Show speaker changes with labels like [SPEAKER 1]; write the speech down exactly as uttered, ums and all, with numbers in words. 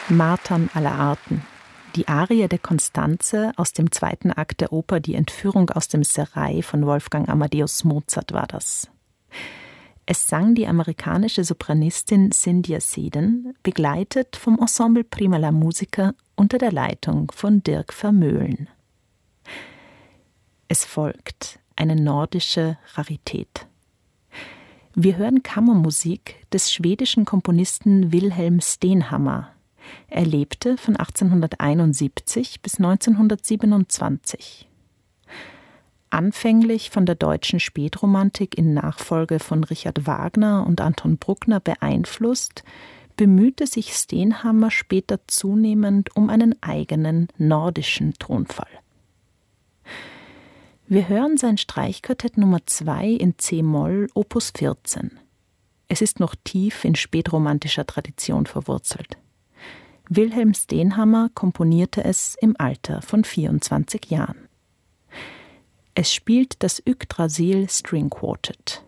[SPEAKER 1] Martern aller Arten. Die Arie der Constanze aus dem zweiten Akt der Oper Die Entführung aus dem Serail von Wolfgang Amadeus Mozart war das. Es sang die amerikanische Sopranistin Cynthia Seddon, begleitet vom Ensemble Prima la Musica unter der Leitung von Dirk Vermeulen. Es folgt eine nordische Rarität. Wir hören Kammermusik des schwedischen Komponisten Wilhelm Stenhammar. Er lebte von achtzehnhunderteinundsiebzig bis neunzehnhundertsiebenundzwanzig. Anfänglich von der deutschen Spätromantik in Nachfolge von Richard Wagner und Anton Bruckner beeinflusst, bemühte sich Stenhammar später zunehmend um einen eigenen nordischen Tonfall. Wir hören sein Streichquartett Nummer zwei in C-Moll, Opus vierzehn. Es ist noch tief in spätromantischer Tradition verwurzelt. Wilhelm Stenhammar komponierte es im Alter von vierundzwanzig Jahren. Es spielt das Yggdrasil String Quartet.